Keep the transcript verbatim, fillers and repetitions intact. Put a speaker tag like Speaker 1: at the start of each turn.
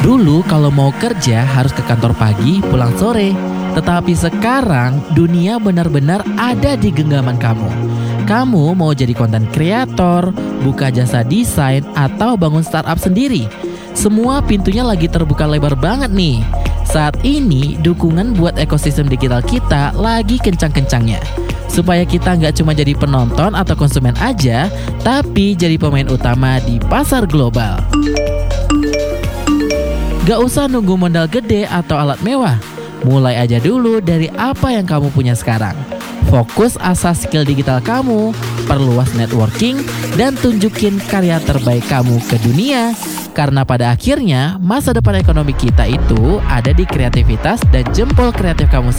Speaker 1: Dulu kalau mau kerja harus ke kantor pagi, pulang sore. Tetapi sekarang dunia benar-benar ada di genggaman kamu. Kamu mau jadi konten kreator, buka jasa desain, atau bangun startup sendiri. Semua pintunya lagi terbuka lebar banget nih. Saat ini dukungan buat ekosistem digital kita lagi kencang-kencangnya. Supaya kita nggak cuma jadi penonton atau konsumen aja, tapi jadi pemain utama di pasar global. Gak usah nunggu modal gede atau alat mewah. Mulai aja dulu dari apa yang kamu punya sekarang. Fokus asah skill digital kamu, perluas networking, dan tunjukin karya terbaik kamu ke dunia. Karena pada akhirnya, masa depan ekonomi kita itu ada di kreativitas dan jempol kreatif kamu sendiri.